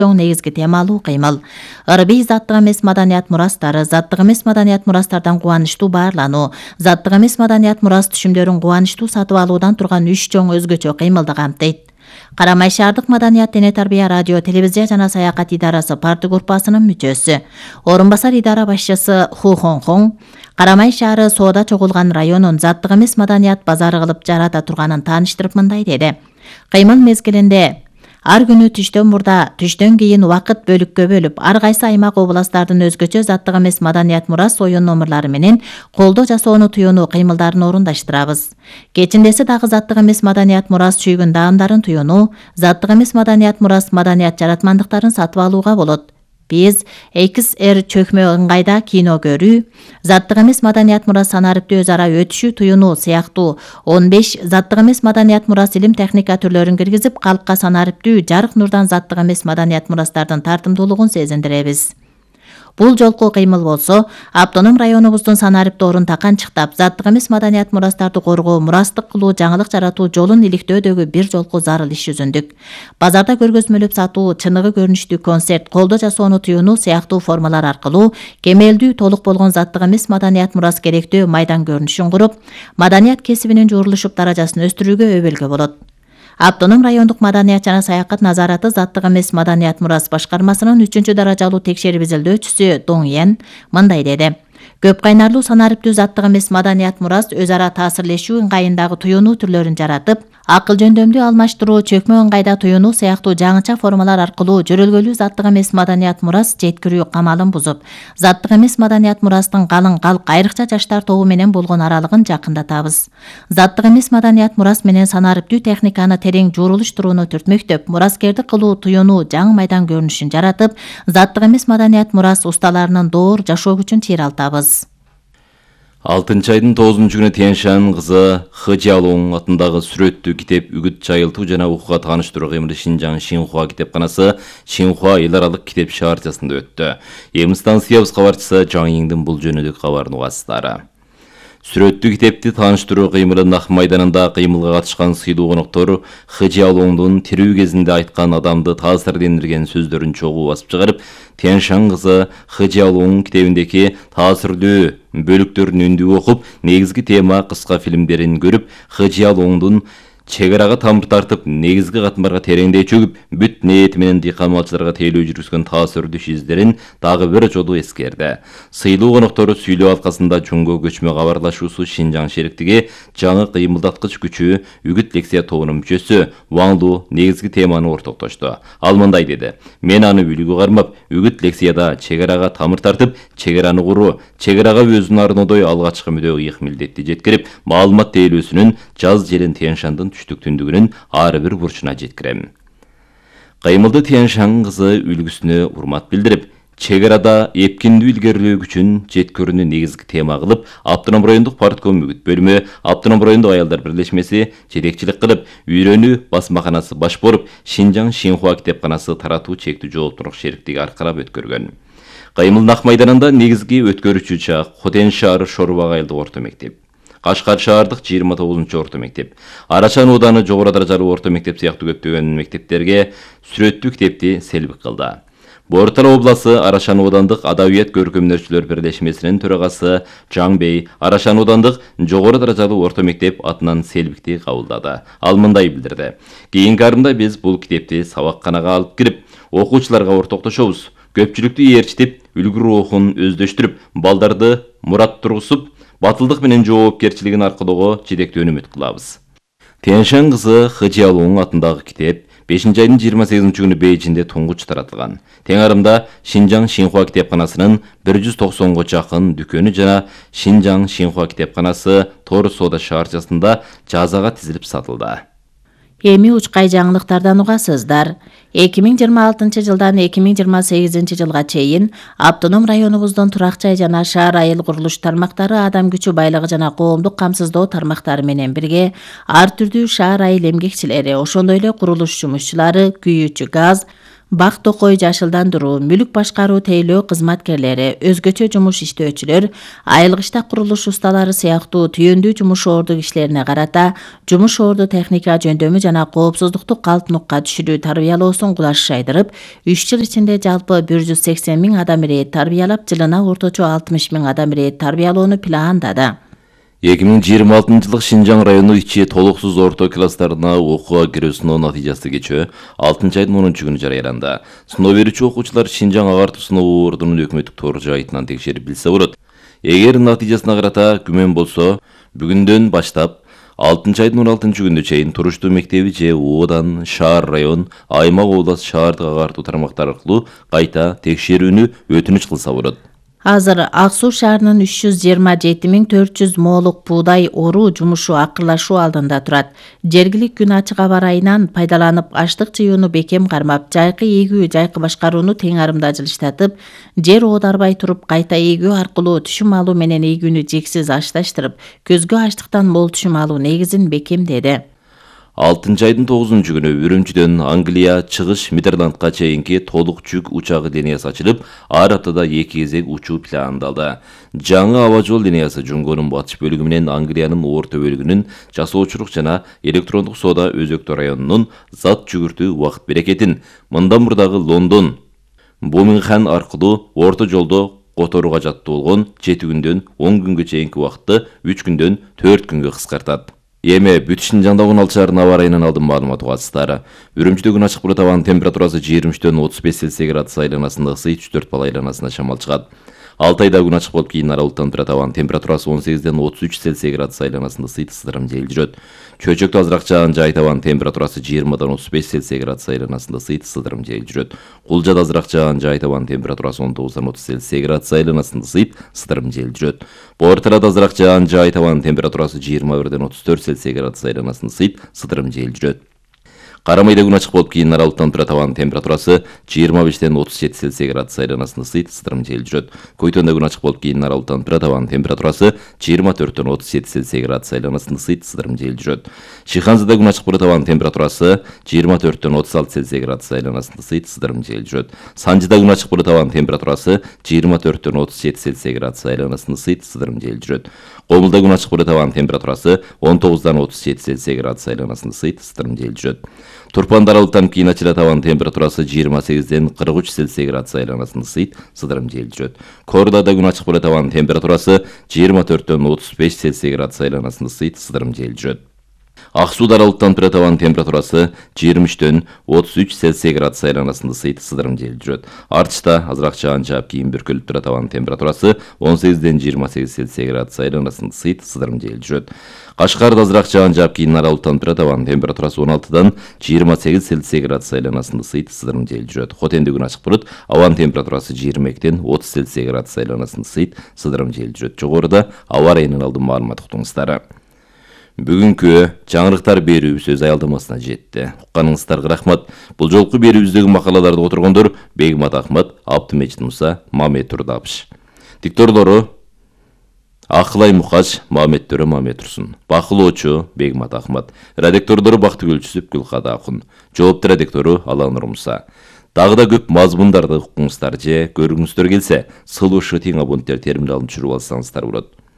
чоң негизги темалуу кыймыл. Ырбий заттык эмес маданият мурастары, заттык эмес маданият мурастардан кубанычтуу баарлануу, заттык эмес маданият мурас түшүмдөрүн кубанычтуу сатып алуудан турган 3 чоң өзгөчө кыймылды камтыйт. Карамай шаардык маданият, дене тарбия, радио, телевизия жана саякат идарасы парты группасынын мүчөсү. Орун басар идара башчысы Ху Хонхон Карамай шаары соода чогулган районун заттык эмес маданият базары кылып жарата турганын тааныштырып мындай деди. Кыймыл мезгилинде ар күнү түштөн мурда, түштөн кийин убакыт бөлүккө бөлүп, ар кайсы аймак областтардын өзгөчө заттык эмес маданият мурас оюн номурлары менен колдо жасоону туюнуу кыймылдарын орундаштырабыз. Кечиндеси дагы заттык эмес маданият мурас чүйгүн даамдарын туюнуу, заттык эмес маданият мурас маданият жаратмандыктарын сатып алууга болот. Биз XR чөкмө ыңгайда кино көрүү, заттык эмес маданият мурас санариптүү өз ара өтүшүү туюнуу сыяктуу 15 заттык эмес маданият мурас илим техника түрлөрүн киргизип, калкка санариптүү жарык нурдан заттык эмес маданият мурастардын тартымдуулугун сезиндиребиз. Бул жолку кыймыл болсо, автоном районубуздун санариптоорун таканчыктап, заттык эмес маданият мурастарды коргоо, мурастык кылуу, жаңылык жаратуу жолун иликтөөдөгү бир жолку зарыл иш жүзүндүк. Базарда көргөзмөлөп сатуу, чыныгы көрүнүштүү концерт, колдо жасоону туюнуу сыяктуу формалар аркылуу кемелдүү толук болгон заттык эмес маданият мурас керектөө майдан көрүнүшүн куруп, маданият кесибинин жуурулушуп даражасын өстүрүүгө өбөлгө болот. Автоном райондук маданият жана саякат назараты заттык эмес маданият мурас башкармасынын 3-даражалуу текшерип изилдөөчүсү Доң Йен мындай деди. Көп кайнарлуу санариптүү заттык эмес маданият мурас өз ара таасирлешүү ыңгайындагы туюнуу түрлөрүн жаратып, акыл жөндөмдү алмаштыруу, чөкмө ыңгайда туюнуу сыяктуу жаңыча формалар аркылуу жөрөлгөлүү заттык эмес маданият мурас жеткирүү камалын бузуп, заттык эмес маданият мурастын калың калк, айрыкча жаштар тобу менен болгон аралыгын жакындатабыз. Заттык эмес маданият мурас менен санариптүү техниканы терең жуурулуштурууну түртмөктөп, мураскердик кылуу туюнуу жаңы майдан көрүнүшүн жаратып, заттык эмес маданият мурас усталарынын доор жашоо күчүн чыйралтабыз. 6-айдын 9-нчу күнү Тяньшань кызы Хы Жиалуң атындагы сүрөттүү китеп үгүт жайылтуу жана окууга тааныштыруу кыймылы Шинжаң Шинхуа китепканасы Шинхуа эл аралык китеп шаарчасында өттү. Эми станциябыз кабарчысы Жаң Иңдин бул жөнүндө кабарын угасыздар. Сүрөттүү китепти тааныштыруу кыймылы Нах майданында кыймылга катышкан сыйлуу коноктор Хы Жиалуңдун тирүү кезинде айткан адамды таасирдендирген сөздөрүн чогуу басып чыгарып, Тяньшань кызы Хы Жиалуң китебиндеги таасирдүү бөлүктөрүн үндүү окуп, негизги тема кыска фильмдерин көрүп, Хы Жиалуңдун чек арага тамыр тартып, негизги катмарга тереңдей чөгүп, бүт ниети менен дыйкан малчыларга тейлөө жүргүзгөн таасирдүү издерин дагы бир жолу эскерди. Сыйлуу коноктору сүйлөө алкасында Жунго көчмө кабарлашуусу Шинжаң шериктиги жаңы кыймылдаткыч күчү үгүт лекция тобунун мүчөсү Ваң Лу негизги теманы ортоктошту. Ал мындай деди: "Мен аны үлгү кармап, үгүт лекцияда чек арага тамыр тартып, чек араны куруу, чек арага өзүн арнодой алгачкы мүдө ыйык милдетти жеткирип, маалымат тейлөөсүнүн жаз жерин Тяньшандын түштүк-түндүгүнүн ар бир бурчуна жеткирем." Кыймылды Тяньшань кызы үлгүсүнө урмат билдирип, чек арада эпкиндүү илгерилөө күчүн жеткирүүнү негизги тема кылып, Автоном райондук партком үгүт бөлүмү, Автоном райондук аялдар бирлешмеси жетекчилик кылып, үйрөнүү басмаканасы баш болуп, Шинжаң Шинхуа китепканасы таратуу чектүү жооптуулук шериктиги аркылап өткөргөн. Кыймыл Нах майданында негизги өткөрүүчү чак Хотен шаары Шорбак айылдык орто мектеп, Кашкар шаардык 29-орто орто мектеп, Арашан ооданы жогору даражалуу орто мектеп сыяктуу көптөгөн мектептерге сүрөттүү китепти селбик кылды. Бортал обласы Арашан оодандык Адабият көркөмдөөчүлөр бирлешмесинин төрагасы Жаң Бей Арашан оодандык жогору даражалуу орто мектеп атынан селбикти кабылдады. Ал мындай билдирди: "Кийинки арымда биз бул китепти сабакканага алып кирип, окуучуларга ортоктошобуз. Көпчүлүктү ээрчитип, үлгү рухун өздөштүрүп, балдарды мурат тургузуп, батылдык менен жоопкерчилигин аркылоого жетектүү үмүт кылабыз." Тяньшань кызы Хы Жиалуң атындагы китеп 5-айдын 28-күнү Бейжинде туңгуч таратылган. Тең арымда Шинжаң Шинхуа китепканасынын 190го жакын дүкөнү жана Шинжаң Шинхуа китепканасы Тор соода шаарчасында жазага тизилип сатылды. Эми учкай жаңылыктардан угасыздар. 2026 жылдан 2028 жылга чейин Автоном районубуздун турак жай жана шаар айыл курулуш тармактары адам күчү байлыгы жана коомдук камсыздоо тармактары менен бирге ар түрдүү шаар айыл эмгекчилери, ошондой эле курулуш жумушчулары, күйүүчү газ, Бак Токой жашылдандыруу, мүлк башкаруу тейлөө кызматкерлери, өзгөчө жумуш иштөөчүлөр, айылгычта курулуш усталары сыяктуу түйөндүү жумуш орду кишилерине карата жумуш орду техника жөндөмү жана коопсуздукту калпнукка түшүрүү тарбиялоосун кулаш айдырып, 3 жыл ичинде жалпы 180 000 адам ирет тарбиялап, жылына орточо 60 000 адам ирет тарбиялоону пландады. 2026 жылы Шинжаң району ичи толуксуз орто класстарына окууга кирүү сыноо натыйжасы кечөө 6 айдын 10 күнү жарыяланды. Сыноо берүүчү окуучулар Шинжаң агартуу сыноо ордунун өкмөттүк тор жайтынан текшерип билсе болот. Эгер натыйжасына карата күмөн болсо, бүгүндөн баштап 6 айдын 16 күнүнө чейин туруштуу мектеби же оодан, шаар район, аймак облас шаардык агартуу тармактары аркылуу кайта текшерүүнү өтүнүч кылса болот. Азыр Ак Суу шаарынын 327 400 моолук буудай оруу жумушу акырлашуу алдында турат. Жергилик күн ачык аба ырайынан пайдаланып, аштык жыюуну бекем кармап, жайкы эгүү, жайкы башкарууну тең арымда жылыштатып, жер оодарбай туруп кайта эгүү аркылуу түшүм алуу менен эгүүнү жексиз ашташтырып, көзгө аштыктан мол түшүм алуу негизин бекемдеди. 6 айдын 9 күнү Үрүмчүдөн Англия, чыгыш Нидерландка чейинки толук жүк учагы линиясы ачылып, ар аптада 2 кезек учуу пландалды. Жаңы аба жол линиясы Жунгонун батыш бөлүгү менен Англиянын орто бөлүгүнүн жасоочулук жана электрондук соода өзөктүү районунун зат жүгүртүү убакыт берекетин мындан мурдагы Лондон, Бумингем аркылуу орто жолдо которууга жаттуу болгон 7 күндөн 10 күнгө чейинки убакытты 3 күндөн 4 күнгө кыскартат. Эми бүт Шинжаңда 16 шаарынын аба ырайынан алдын маалымат угасыздар. Үрүмчүдө күн ачык булут, абанын температурасы 23-дөн 35 Цельсий градус айланасында, ысы 3-4 балл айланасында шамал чыгат. Алтайда күн ачык болуп, кийин аралыктан турат, абанын температурасы 18-ден 33 Цельсий градус айланасында, ысы ысырым жел жүрөт. Чөчөктө азыраак жаан жайыт, абанын температурасы 20-дан 35 Цельсий градус айланасында, ысы ысырым жел жүрөт. Кулжада азыраак жаан жайыт, абанын температурасы 19-дан 30 Цельсий градус айланасында, ысы ысырым жел жүрөт. Борталада азыраак жаан жайыт, абанын температурасы 21-ден 34 Цельсий градус айланасында, ысы ысырым жел жүрөт. Карамайда күн ачык болуп, кийин аралыктан турат, абанын температурасы 25-ден 37 Цельсий градус айланасында, ысы ысырым жел жүрөт. Көйтөндө күн ачык болуп, кийин аралыктан турат, абанын температурасы 24-ден 37 Цельсий градус айланасында, ысы ысырым жел жүрөт. Шиханзада күн ачык болот, абанын температурасы 24-ден 36 Цельсий градус айланасында, ысы ысырым жел жүрөт. Санжыда күн ачык болот, абанын температурасы 24-ден 37 Цельсий градус айланасында, ысы ысырым жел жүрөт. Комулда күн ачык болот, абанын температурасы 19-дан 37 Цельсий градус айланасында, ысы ысырым жел жүрөт. Турпанда аралыктан кийин ачылат, абанын температурасы 28-ден 43 Цельсий градус айланасында, ысы ысырым жел жүрөт. Кордада күн ачык болот, абанын температурасы 24-ден 35 Цельсий градус айланасында, ысы ысырым жел жүрөт. Ак Сууда аралыктан турат, абанын температурасы 23-дөн 33 Цельсий градус айланасында, ысы ысырым жел жүрөт. Артышта азыраак жаан жаап, кийин бүркөлүп турат, абанын температурасы 18-ден 28 Цельсий градус айланасында, ысы ысырым жел жүрөт. Кашкарда азыраак жаан жаап, кийин аралыктан турат, абанын температурасы 16-дан 28 Цельсий градус айланасында, ысы ысырым жел жүрөт. Хотенде күн ачык болот, абанын температурасы 22-ден 30 Цельсий градус айланасында, ысы ысырым жел жүрөт. Жогоруда аба ырайынан алдын маалымат уктуңуздар. Бүгүнкү жаңырыктар берүүбүз өз аялдамасына жетти. Укканыңыздарга рахмат. Бул жолку берүүбүздөгү макалаларды отургондор Бегмат Ахмат, Абдымежит Муса, Мамет Турдабыш. Дикторлору Акылай Мукач, Мамет Төрө, Мамет Турсун. Бакылоочу Бегмат Ахмат. Редактордору Бактыгүл Жүсүп, Гүлкада Акун. Жоопту редактору Аланур Муса. Дагы да көп мазмундарды укуңуздар же көргүңүздөр келсе, сылышы тең абоненттер терминалын түшүрүп алсаңыздар болот.